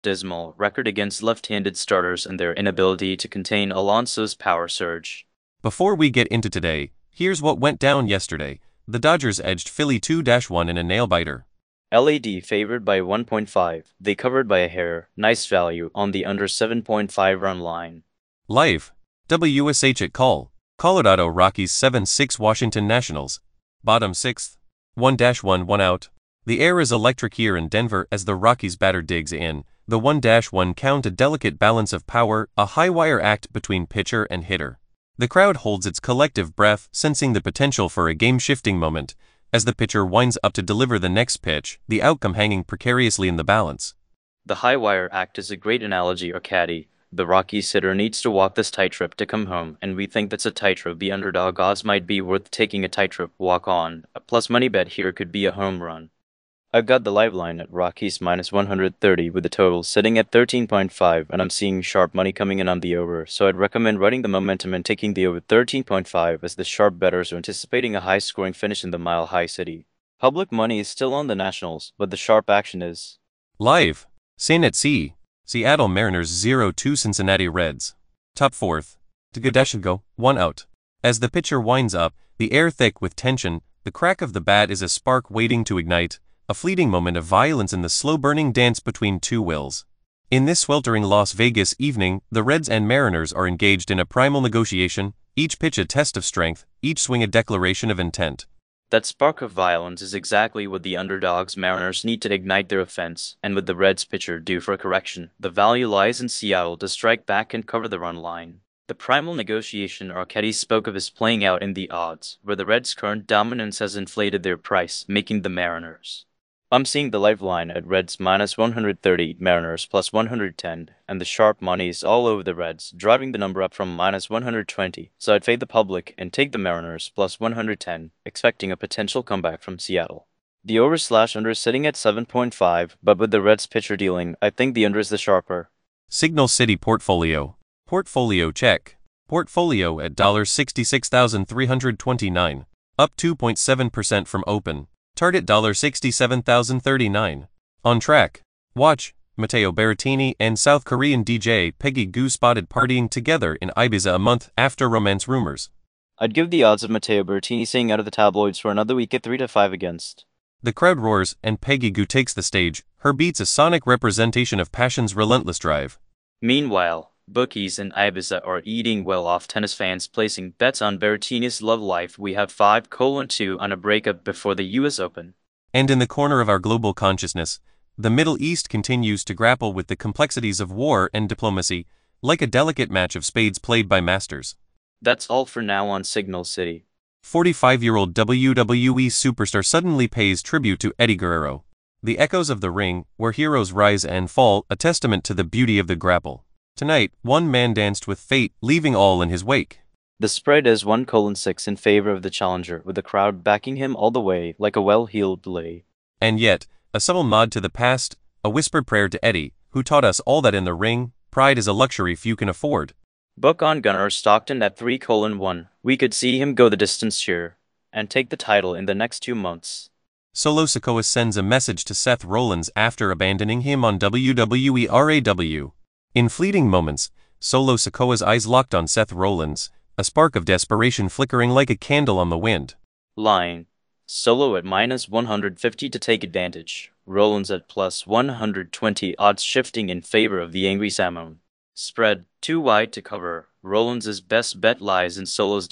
dismal record against left-handed starters and their inability to contain Alonso's power surge. Before we get into today, here's what went down yesterday. The Dodgers edged Philly 2-1 in a nail-biter. LAD favored by 1.5. They covered by a hair. Nice value on the under 7.5 run line. Live. WSH at call. Colorado Rockies 7-6 Washington Nationals. Bottom 6th. 1-1 1 out. The air is electric here in Denver as the Rockies batter digs in. The 1-1 count, a delicate balance of power, a high-wire act between pitcher and hitter. The crowd holds its collective breath, sensing the potential for a game-shifting moment. As the pitcher winds up to deliver the next pitch, the outcome hanging precariously in the balance. The high-wire act is a great analogy, or caddy. The Rockies hitter needs to walk this tightrope to come home, and we think that's a tightrope the underdog odds might be worth taking a tightrope walk on. A plus money bet here could be a home run. I've got the live line at Rockies minus 130 with the total sitting at 13.5, and I'm seeing sharp money coming in on the over, so I'd recommend riding the momentum and taking the over 13.5 as the sharp bettors are anticipating a high-scoring finish in the Mile High City. Public money is still on the Nationals, but the sharp action is live. San at sea. Seattle Mariners 0-2 Cincinnati Reds. Top 4th. Go 1 out. As the pitcher winds up, the air thick with tension, the crack of the bat is a spark waiting to ignite. A fleeting moment of violence in the slow-burning dance between two wills. In this sweltering Las Vegas evening, the Reds and Mariners are engaged in a primal negotiation, each pitch a test of strength, each swing a declaration of intent. That spark of violence is exactly what the underdogs Mariners need to ignite their offense, and with the Reds pitcher due for a correction, the value lies in Seattle to strike back and cover the run line. The primal negotiation Arquette spoke of is playing out in the odds, where the Reds' current dominance has inflated their price, making the Mariners. I'm seeing the live line at Reds minus 130, Mariners plus 110, and the sharp money is all over the Reds, driving the number up from minus 120, so I'd fade the public and take the Mariners plus 110, expecting a potential comeback from Seattle. The over/under is sitting at 7.5, but with the Reds pitcher dealing, I think the under is the sharper. Signal City Portfolio. Portfolio check. Portfolio at $66,329, up 2.7% from open. Target $67,039. On track. Watch. Matteo Berrettini and South Korean DJ Peggy Gou spotted partying together in Ibiza a month after romance rumors. I'd give the odds of Matteo Berrettini staying out of the tabloids for another week at 3-5 against. The crowd roars and Peggy Gou takes the stage, her beats a sonic representation of passion's relentless drive. Meanwhile, bookies in Ibiza are eating well off tennis fans placing bets on Berrettini's love life. We have 5:2 on a breakup before the US Open. And in the corner of our global consciousness, the Middle East continues to grapple with the complexities of war and diplomacy, like a delicate match of spades played by masters. That's all for now on Signal City. 45-year-old WWE superstar suddenly pays tribute to Eddie Guerrero. The echoes of the ring, where heroes rise and fall, a testament to the beauty of the grapple. Tonight, one man danced with fate, leaving all in his wake. The spread is 1:6 in favor of the challenger, with the crowd backing him all the way, like a well-heeled blade. And yet, a subtle nod to the past, a whispered prayer to Eddie, who taught us all that in the ring, pride is a luxury few can afford. Book on Gunnar Stockton at 3:1. We could see him go the distance here, and take the title in the next 2 months. Solo Sikoa sends a message to Seth Rollins after abandoning him on WWE RAW. In fleeting moments, Solo Sikoa's eyes locked on Seth Rollins, a spark of desperation flickering like a candle on the wind. Line. Solo at minus 150 to take advantage. Rollins at plus 120, odds shifting in favor of the Angry Samoan. Spread too wide to cover. Rollins' best bet lies in Solo's